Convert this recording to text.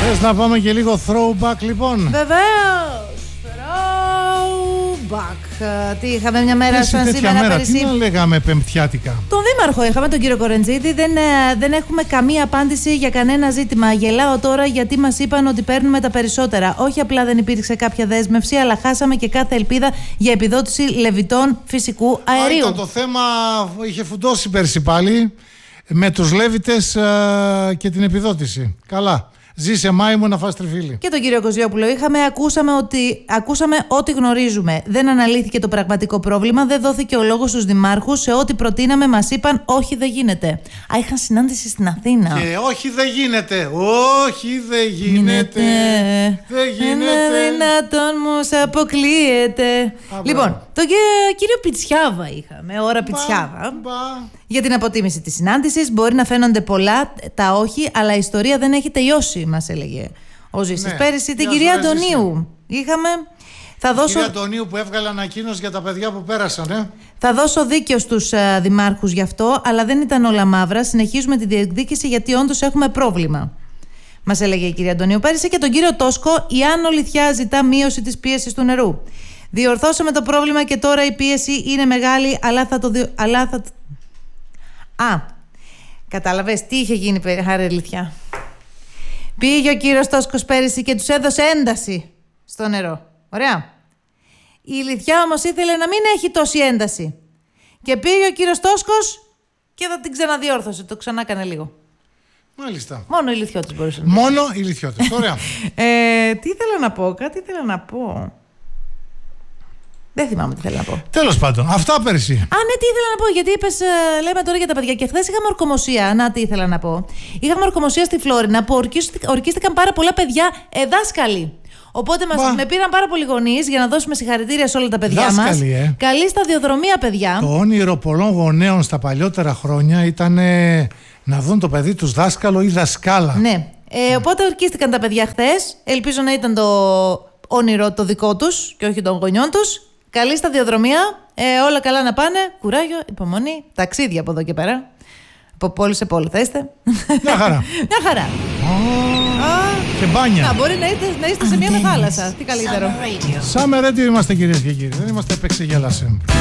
Θες να πάμε και λίγο throwback λοιπόν? Βεβαίως. Throwback. Τι είχαμε μια μέρα σαν σήμερα πέρυσι? Τι να λέγαμε πεμπτιάτικα? Τον Δήμαρχο είχαμε, τον κύριο Κορεντζίδη. Δεν έχουμε καμία απάντηση για κανένα ζήτημα. Γελάω τώρα γιατί μας είπαν ότι παίρνουμε τα περισσότερα. Όχι απλά δεν υπήρξε κάποια δέσμευση, αλλά χάσαμε και κάθε ελπίδα για επιδότηση λεβιτών φυσικού αερίου. Ήταν το θέμα, είχε φουντώσει πέρσι πάλι με τους λέβητες και την επιδότηση. Καλά. Ζήσε Μάη μου να φας τριφύλι. Και τον κύριο Κοζιόπουλο είχαμε, ακούσαμε ό,τι γνωρίζουμε. Δεν αναλύθηκε το πραγματικό πρόβλημα, δεν δόθηκε ο λόγος στους δημάρχους. Σε ό,τι προτείναμε μας είπαν όχι δεν γίνεται. Είχαν συνάντηση στην Αθήνα. Και όχι δεν γίνεται, όχι δεν γίνεται. Δεν γίνεται. Είναι δυνατόν μου αποκλείεται. Λοιπόν, τον κύριο Πιτσιάβα είχαμε, ώρα Πιτσιάβα. Για την αποτίμηση της συνάντησης. Μπορεί να φαίνονται πολλά τα όχι, αλλά η ιστορία δεν έχει τελειώσει, μας έλεγε ο Ζήσης πέρυσι. Την κυρία Αντωνίου είχαμε. Κυρία Αντωνίου που έβγαλε ανακοίνωση για τα παιδιά που πέρασαν, Θα δώσω δίκιο στους δημάρχους γι' αυτό, αλλά δεν ήταν όλα μαύρα. Συνεχίζουμε τη διεκδίκηση γιατί όντως έχουμε πρόβλημα, μας έλεγε η κυρία Αντωνίου πέρυσι. Και τον κύριο Τόσκο, η Άνω Λιθιά ζητά μείωση της πίεσης του νερού. Διορθώσαμε το πρόβλημα και τώρα η πίεση είναι μεγάλη, αλλά θα κατάλαβες τι είχε γίνει, Χάρη Λιθιά? Πήγε ο κύριος Τόσκος πέρυσι και τους έδωσε ένταση στο νερό. Ωραία. Η Λιθιά όμως ήθελε να μην έχει τόση ένταση. Και πήγε ο κύριος Τόσκος και θα την ξαναδιόρθωσε. Το ξανά έκανε λίγο. Μάλιστα. Μόνο οι Λιθιώτες μπορούσαν να Μόνο οι Λιθιώτες. Ωραία. Τι ήθελα να πω, κάτι ήθελα να πω. Δεν θυμάμαι τι θέλω να πω. Τέλος πάντων, αυτά πέρσι. Ναι, τι ήθελα να πω, γιατί είπες, λέμε τώρα για τα παιδιά. Και χθες είχαμε ορκομοσία. Να, τι ήθελα να πω. Είχαμε ορκομοσία στη Φλόρινα που ορκίστηκαν πάρα πολλά παιδιά δάσκαλοι. Οπότε με πήραν πάρα πολλοί γονείς για να δώσουμε συγχαρητήρια σε όλα τα παιδιά μας. Καλή σταδιοδρομία, παιδιά. Το όνειρο πολλών γονέων στα παλιότερα χρόνια ήταν να δουν το παιδί τους δάσκαλο ή δασκάλα. Ναι. Οπότε ορκίστηκαν τα παιδιά χθες. Ελπίζω να ήταν το όνειρο το δικό τους και όχι των γονιών τους. Καλή σταδιοδρομία, όλα καλά να πάνε, κουράγιο, υπομονή, ταξίδια από εδώ και πέρα. Από πόλη σε πόλη θα είστε. Μια χαρά. Μια χαρά. Και μπάνια. Μπορεί να είστε σε μια θάλασσα. Τι καλύτερο. Summer Radio είμαστε, κυρίες και κύριοι. Δεν είμαστε επεξεγέλασε.